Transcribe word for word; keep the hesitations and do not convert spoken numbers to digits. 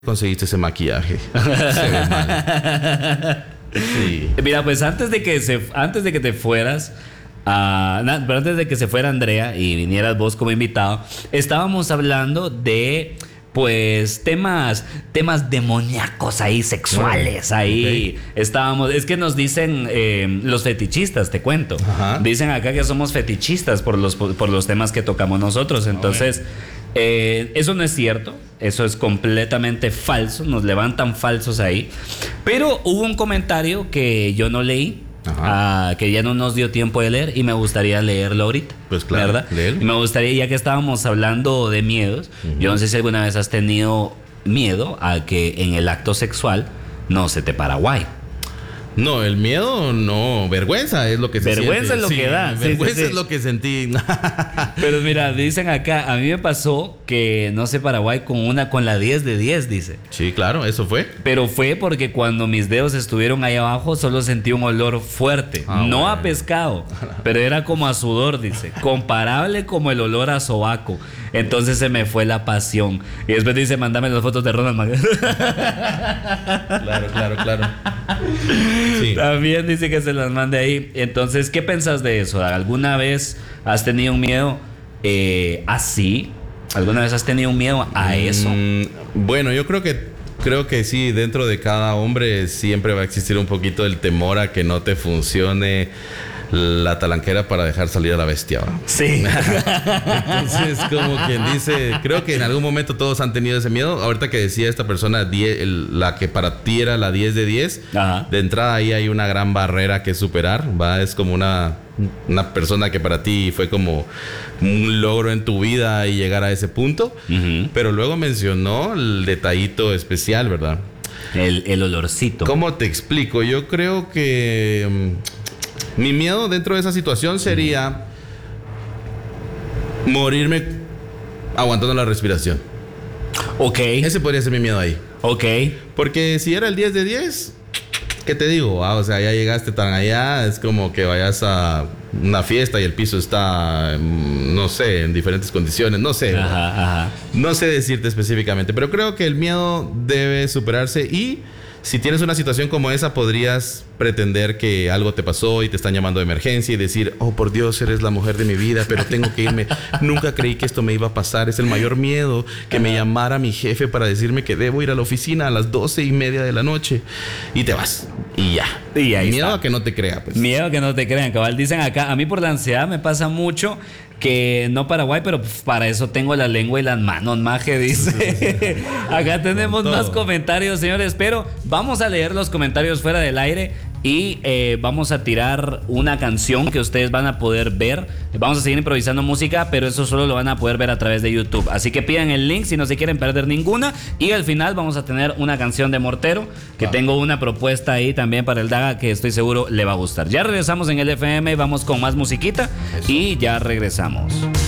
conseguiste ese maquillaje? Se ve mal. Sí. Mira, pues antes de que se, antes de que te fueras, uh, na, pero antes de que se fuera Andrea y vinieras vos como invitado, estábamos hablando de pues temas temas demoníacos ahí, sexuales ahí. Okay. Estábamos, es que nos dicen eh, los fetichistas, te cuento. Ajá. Dicen acá que somos fetichistas por los por, por los temas que tocamos nosotros. Entonces, okay. eh, eso no es cierto. Eso es completamente falso. Nos levantan falsos ahí. Pero hubo un comentario que yo no leí, uh, que ya no nos dio tiempo de leer, y me gustaría leerlo ahorita. Pues claro, ¿verdad? Y me gustaría, ya que estábamos hablando de miedos, uh-huh. yo no sé si alguna vez has tenido miedo a que en el acto sexual no se te para guay. No, el miedo no, vergüenza es lo que se vergüenza siente. es lo sí, que da. Vergüenza sí, sí, sí. es lo que sentí. Pero mira, dicen acá, a mí me pasó que no sé Paraguay con una con la diez de diez, dice. Sí, claro, eso fue. Pero fue porque cuando mis dedos estuvieron ahí abajo solo sentí un olor fuerte, ah, no bueno. a pescado, pero era como a sudor, dice, comparable como el olor a sobaco. Entonces se me fue la pasión. Y después dice, mándame las fotos de Ronald McDonald. Claro, claro, claro. Sí. También dice que se las mande ahí. Entonces, ¿qué pensás de eso? ¿Alguna vez has tenido un miedo eh, así? ¿Alguna vez has tenido un miedo a eso? Mm, bueno, yo creo que creo que sí, dentro de cada hombre siempre va a existir un poquito el temor a que no te funcione la talanquera para dejar salir a la bestia, ¿va? Sí. Entonces, como quien dice, creo que en algún momento todos han tenido ese miedo. Ahorita que decía esta persona, diez, el, la que para ti era la diez de diez, ajá. De entrada ahí hay una gran barrera que superar, ¿va? Es como una, una persona que para ti fue como un logro en tu vida y llegar a ese punto. Uh-huh. Pero luego mencionó el detallito especial, ¿verdad? El, el olorcito. ¿Cómo te explico? Yo creo que Um, mi miedo dentro de esa situación sería morirme aguantando la respiración. Ok. Ese podría ser mi miedo ahí. Ok. Porque si era el diez de diez, ¿qué te digo? Ah, o sea, ya llegaste tan allá, es como que vayas a una fiesta y el piso está, no sé, en diferentes condiciones, no sé. Ajá, ajá. No sé decirte específicamente, pero creo que el miedo debe superarse y si tienes una situación como esa, podrías pretender que algo te pasó y te están llamando de emergencia y decir, oh, por Dios, eres la mujer de mi vida, pero tengo que irme. Nunca creí que esto me iba a pasar. Es el mayor miedo que me llamara mi jefe para decirme que debo ir a la oficina a las doce y media de la noche. Y te vas. Y ya. Y ahí miedo está. a que no te crea, pues. Miedo a que no te crean, cabal. Dicen acá, a mí por la ansiedad me pasa mucho que no Paraguay, pero para eso tengo la lengua y las manos, maje, dice. Acá tenemos más comentarios, señores, pero vamos a leer los comentarios fuera del aire y eh, vamos a tirar una canción que ustedes van a poder ver. Vamos a seguir improvisando música, pero eso solo lo van a poder ver a través de YouTube. Así que pidan el link si no se quieren perder ninguna. Y al final vamos a tener una canción de Mortero, que wow. tengo una propuesta ahí también para el Daga que estoy seguro le va a gustar. Ya regresamos en el F M, vamos con más musiquita y ya regresamos.